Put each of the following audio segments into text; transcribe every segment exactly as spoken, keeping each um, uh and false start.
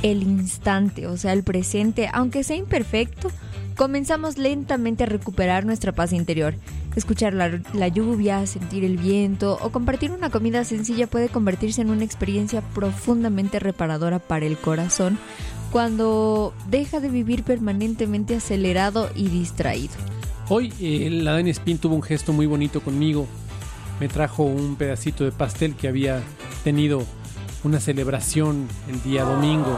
el instante, o sea, el presente, aunque sea imperfecto, comenzamos lentamente a recuperar nuestra paz interior. Escuchar la, la lluvia, sentir el viento o compartir una comida sencilla puede convertirse en una experiencia profundamente reparadora para el corazón cuando deja de vivir permanentemente acelerado y distraído. Hoy eh, la Dani Spin tuvo un gesto muy bonito conmigo. Me trajo un pedacito de pastel que había tenido una celebración el día domingo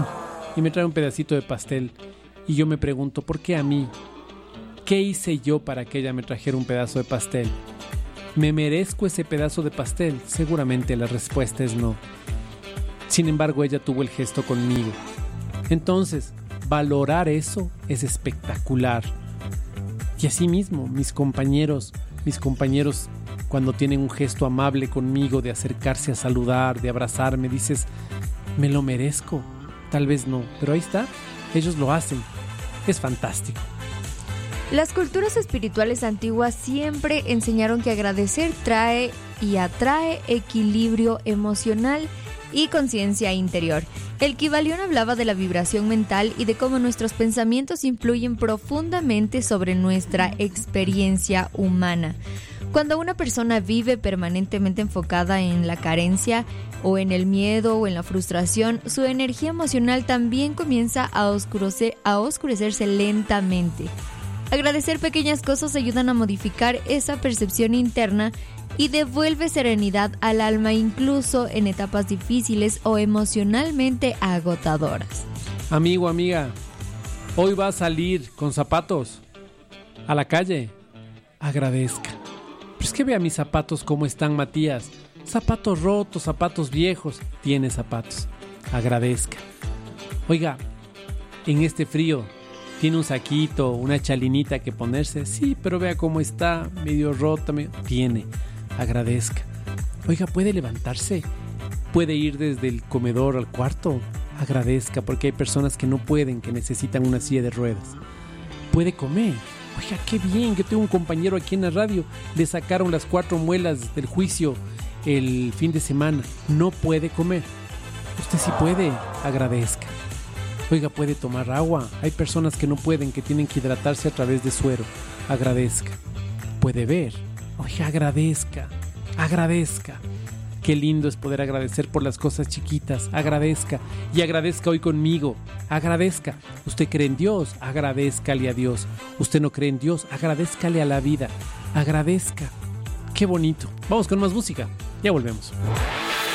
y me trae un pedacito de pastel y yo me pregunto, ¿por qué a mí? ¿Qué hice yo para que ella me trajera un pedazo de pastel? ¿Me merezco ese pedazo de pastel? Seguramente la respuesta es no. Sin embargo, ella tuvo el gesto conmigo. Entonces, valorar eso es espectacular. Y asimismo, mis compañeros, mis compañeros cuando tienen un gesto amable conmigo de acercarse a saludar, de abrazarme, dices, me lo merezco. Tal vez no, pero ahí está, ellos lo hacen. Es fantástico. Las culturas espirituales antiguas siempre enseñaron que agradecer trae y atrae equilibrio emocional y conciencia interior. El Kybalión hablaba de la vibración mental y de cómo nuestros pensamientos influyen profundamente sobre nuestra experiencia humana. Cuando una persona vive permanentemente enfocada en la carencia o en el miedo o en la frustración, su energía emocional también comienza a, oscurecer, a oscurecerse lentamente. Agradecer pequeñas cosas ayudan a modificar esa percepción interna y devuelve serenidad al alma incluso en etapas difíciles o emocionalmente agotadoras. Amigo, amiga, hoy va a salir con zapatos a la calle. Agradezca. Pero es que vea mis zapatos cómo están, Matías. Zapatos rotos, zapatos viejos. Tiene zapatos. Agradezca. Oiga, en este frío, ¿tiene un saquito, una chalinita que ponerse? Sí, pero vea cómo está, medio rota. Medio... Tiene. Agradezca. Oiga, ¿puede levantarse? ¿Puede ir desde el comedor al cuarto? Agradezca, porque hay personas que no pueden, que necesitan una silla de ruedas. ¿Puede comer? Oiga, qué bien, yo tengo un compañero aquí en la radio, le sacaron las cuatro muelas del juicio el fin de semana. No puede comer. Usted sí puede, agradezca. Oiga, ¿puede tomar agua? Hay personas que no pueden, que tienen que hidratarse a través de suero. Agradezca. ¿Puede ver? Oiga, agradezca, agradezca. Qué lindo es poder agradecer por las cosas chiquitas. Agradezca. Y agradezca hoy conmigo. Agradezca. Usted cree en Dios, agradézcale a Dios. Usted no cree en Dios, agradézcale a la vida. Agradezca. Qué bonito. Vamos con más música. Ya volvemos.